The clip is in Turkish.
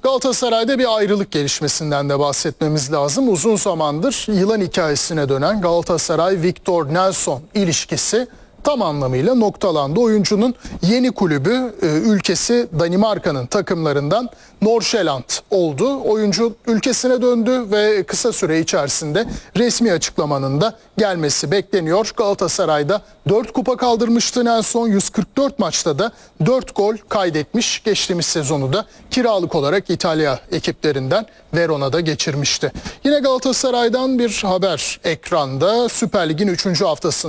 Galatasaray'da bir ayrılık gelişmesinden de bahsetmemiz lazım. Uzun zamandır yılan hikayesine dönen Galatasaray-Victor Nelson ilişkisi tam anlamıyla noktalandı. Oyuncunun yeni kulübü ülkesi Danimarka'nın takımlarından Nordsjælland oldu. Oyuncu ülkesine döndü ve kısa süre içerisinde resmi açıklamanın da gelmesi bekleniyor. Galatasaray'da 4 kupa kaldırmıştı Nelson. 144 maçta da 4 gol kaydetmiş. Geçtiğimiz sezonu da kiralık olarak İtalya ekiplerinden Verona'da geçirmişti. Yine Galatasaray'dan bir haber ekranda. Süper Lig'in 3. haftasında